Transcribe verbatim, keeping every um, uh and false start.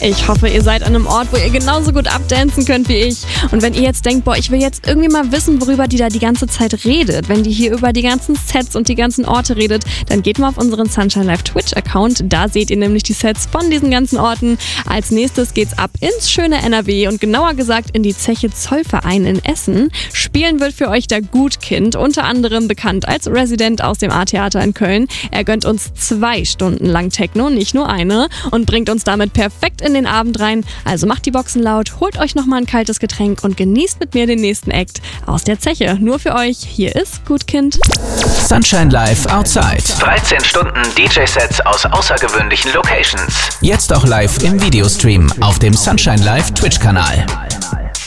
Ich hoffe, ihr seid an einem Ort, wo ihr genauso gut abdancen könnt wie ich. Und wenn ihr jetzt denkt, boah, ich will jetzt irgendwie mal wissen, worüber die da die ganze Zeit redet, wenn die hier über die ganzen Sets und die ganzen Orte redet, dann geht mal auf unseren Sunshine Live Twitch-Account. Da seht ihr nämlich die Sets von diesen ganzen Orten. Als nächstes geht's ab ins schöne N R W und genauer gesagt in die Zeche Zollverein in Essen. Spielen wird für euch der Gutkind, unter anderem bekannt als Resident aus dem A-Theater in Köln. Er gönnt uns zwei Stunden lang Techno, nicht nur eine, und bringt uns damit perfekt in den Abend rein. Also macht die Boxen laut, holt euch nochmal ein kaltes Getränk und genießt mit mir den nächsten Act aus der Zeche. Nur für euch, hier ist Gutkind. Sunshine Live Outside. dreizehn Stunden D J-Sets aus außergewöhnlichen Locations. Jetzt auch live im Videostream auf dem Sunshine Live Twitch-Kanal.